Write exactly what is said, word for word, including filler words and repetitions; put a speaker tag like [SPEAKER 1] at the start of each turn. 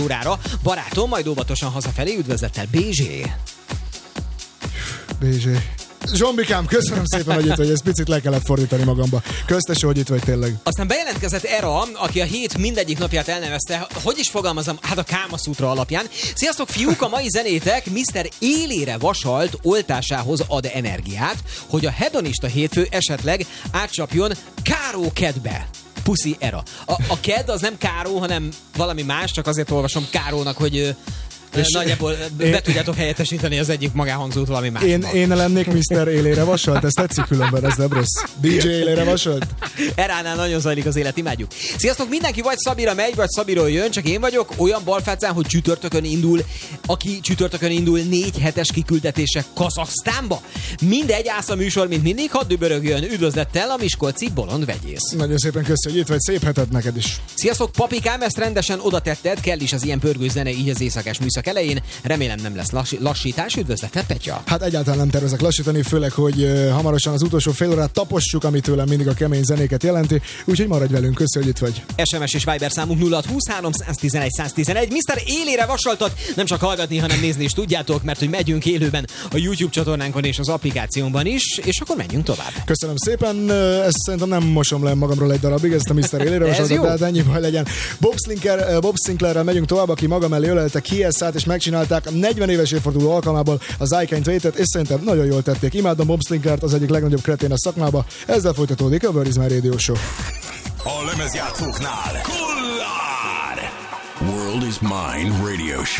[SPEAKER 1] órára. Barátom, majd óvatosan hazafelé, üdvözlettel bé zsé.
[SPEAKER 2] bé zsé. Zsombikám, köszönöm szépen, hogy itt vagy, ezt picit le kellett fordítani magamba. Köztes, hogy itt vagy tényleg.
[SPEAKER 1] Aztán bejelentkezett Era, aki a hét mindegyik napját elnevezte, hogy is fogalmazom, hát a Káma Szutra alapján. Sziasztok fiúk, a mai zenétek miszter élére vasalt oltásához ad energiát, hogy a hedonista hétfő esetleg átcsapjon Káró kedbe. Puszi Era. A, a ked az nem Káró, hanem valami más, csak azért olvasom Kárónak, hogy és nagyjából én, be tudjátok helyettesíteni az egyik magánhangzót valami másban.
[SPEAKER 2] Én, én lennék miszter élére vasalt, ez tetszik különben, ez nem rossz. bé zsé élére vasalt?
[SPEAKER 1] Eránál nagyon zajlik az élet, imádjuk. Sziasztok, mindenki vagy Szabira megy, vagy Szabiról jön, csak én vagyok olyan balfácán, hogy csütörtökön indul, aki csütörtökön indul négy hetes kiküldetése Kazaksztánba. Mindegy, ász a műsor, mint mindig, hadd dübörögjön, üdvözlettel a miskolci bolond vegyész.
[SPEAKER 2] Nagyon szépen köszönjük, hogy itt vagy, szép hetet neked is.
[SPEAKER 1] Sziasztok, papikám, ezt rendesen oda tetted, kell is az ilyen pörgős zene így az éjszakás műszak elején. Remélem nem lesz lass- lassítás. Üdvözletet, Petya!
[SPEAKER 2] Hát egyáltalán nem tervezek lassítani, főleg, hogy uh, hamarosan az utolsó fél órát tapossuk, ami tőlem mindig a kemény zenéket jelenti, úgyhogy maradj velünk, köszönjük, hogy itt vagy.
[SPEAKER 1] es em es és Viber számunk nulla húsz három tizenegy száz tizenegy. miszter élére vasaltat nem csak hallgatni, hanem nézni is tudjátok, mert hogy megyünk élőben a YouTube csatornánkon és az applikációnkban is, és akkor menjünk tovább.
[SPEAKER 2] Köszönöm szépen, ezt szerintem nem mosom le magamról egy darabig, ezt a miszter élére vasaltat, de hát ennyi baj legyen. Bob Sinclair, Bob Sinclairrel megyünk tovább, aki maga mellé ölelte Kieszát, és megcsinálták a negyven éves évforduló alkalmából az I Can't Wait-et, és szerintem nagyon jól tették. Imádom Bob Sinclairt, az egyik legnagyobb kretén a szakmába. Ezzel folytatódik a Where Is My Radio Show.
[SPEAKER 3] A lemezjátszóknál Kollár! World is Mine Radio Show.